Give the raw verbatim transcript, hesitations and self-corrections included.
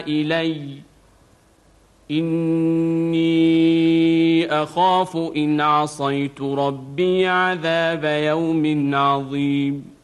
إلي إني أخاف إن عصيت ربي عذاب يوم عظيم